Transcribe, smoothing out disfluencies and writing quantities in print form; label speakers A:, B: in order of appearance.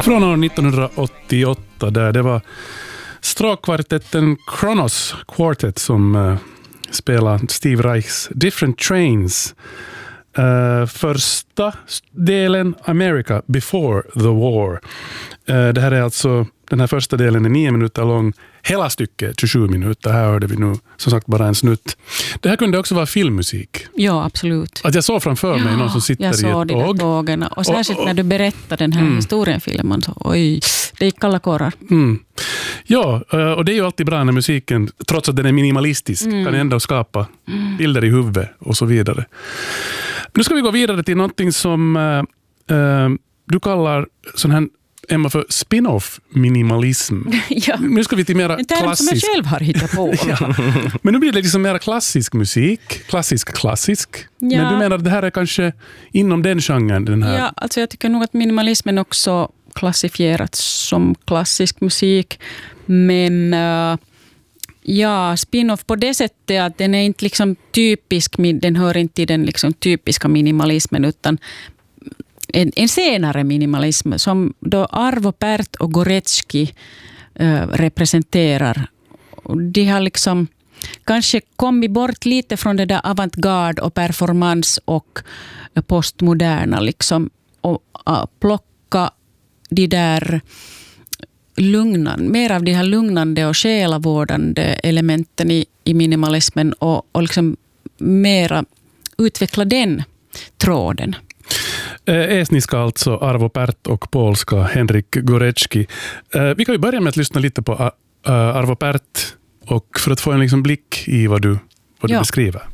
A: Från år 1988 där det var stråkkvartetten Kronos Quartet som spelade Steve Reichs Different Trains. Första delen America Before the War. Det här är alltså, den här första delen är 9 minuter lång. Hela stycket 27 minuter. Här hörde vi nu som sagt bara en snutt. Det här kunde också vara filmmusik.
B: Ja, absolut.
A: Att jag såg framför mig någon som sitter i ett tåg.
B: Jag såg de tågen. Och särskilt när du berättar den här historienfilmen så oj, det gick kalla kårar.
A: Ja, och det är ju alltid bra när musiken, trots att den är minimalistisk, kan ändå skapa bilder i huvudet och så vidare. Nu ska vi gå vidare till någonting som du kallar sån här, Emma, för spin-off minimalism.
B: Ja.
A: Nu ska vi till mera klassisk...
B: Det är som jag själv har hittat på.
A: Ja. Men nu blir det liksom mera klassisk musik. Klassisk.
B: Ja.
A: Men du menar att det här är kanske inom den genren? Den här...
B: Ja, alltså jag tycker nog att minimalismen också klassifierats som klassisk musik. Men ja, spin-off på det sättet att den är inte liksom typisk, den hör inte till den liksom typiska minimalismen utan en senare minimalism som då Arvo Pärt och Gorecki representerar. De har liksom kanske kommit bort lite från det där avantgarde och performance och postmoderna liksom och plocka de där mer av de här lugnande och själavårdande elementen i minimalismen och liksom mera utveckla den tråden.
A: Estniska alltså Arvo Pärt och polska Henrik Gorecki. Vi kan ju börja med att lyssna lite på Arvo Pärt och för att få en liksom blick i vad du beskriver.